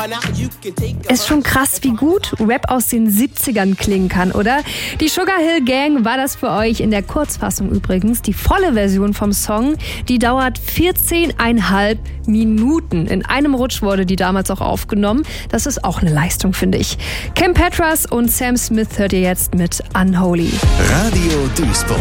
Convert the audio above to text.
Ist schon krass, wie gut Rap aus den 70ern klingen kann, oder? Die Sugar Hill Gang war das für euch in der Kurzfassung übrigens. Die volle Version vom Song, die dauert 14,5 Minuten. In einem Rutsch wurde die damals auch aufgenommen. Das ist auch eine Leistung, finde ich. Kim Petras und Sam Smith hört ihr jetzt mit Unholy. Radio Duisburg.